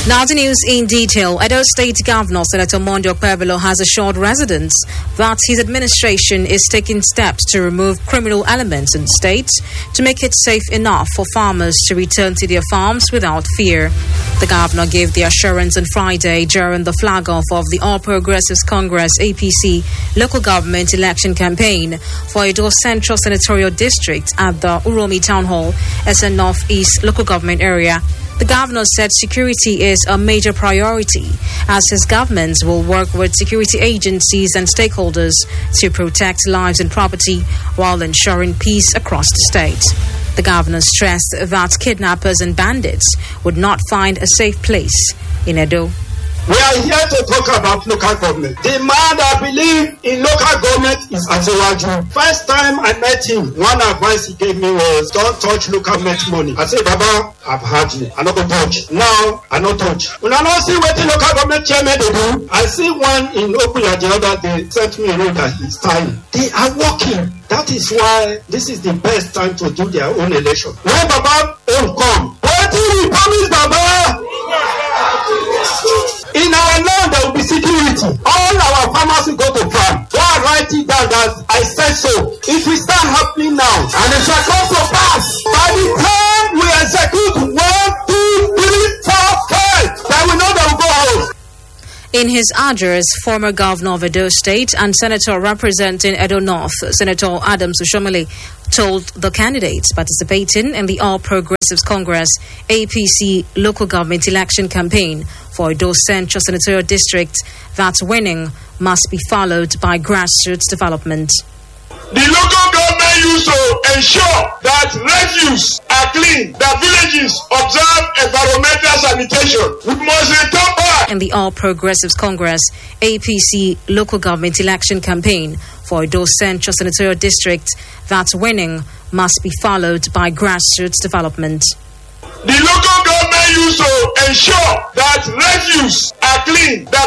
Now the news in detail. Edo State Governor Senator Monday Okpebholo has assured residents that his administration is taking steps to remove criminal elements in the state to make it safe enough for farmers to return to their farms without fear. The governor gave the assurance on Friday during the flag-off of the All Progressives Congress APC local government election campaign for Edo Central Senatorial District at the Uromi Town Hall, SN Northeast local government area. The governor said security is a major priority as his government will work with security agencies and stakeholders to protect lives and property while ensuring peace across the state. The governor stressed that kidnappers and bandits would not find a safe place in Edo. We are here to talk about local government. The man that believes in local government is Asiwaju. First time I met him, one advice he gave me was, don't touch local government money. I said, Baba, I've heard you. I'm not going to touch. Now, I not touch. When I don't see what the local government chairman they do, I see one in Okuya the other day sent me a note that he's time. They are working. That is why this is the best time to do their own election. When Baba won't come, what do we promise Baba? In our land, there will be security. All our farmers will go to farm. Go and write it down that I said so. It will start happening now. And it shall come to pass. By the time we execute 1, 2, 3, 4, 5, then we know they will go home. In his address, former governor of Edo State and senator representing Edo North, Senator Adams Oshomole, told the candidates participating in the All Progressives Congress APC local government election campaign for Edo Central Senatorial District that winning must be followed by grassroots development. The local government used to ensure that refuse are clean, that villages observe environmental sanitation. We must return back. In the All Progressives Congress APC local government election campaign for Edo Central Senatorial District that winning must be followed by grassroots development. The local government used to ensure that refuse are clean, that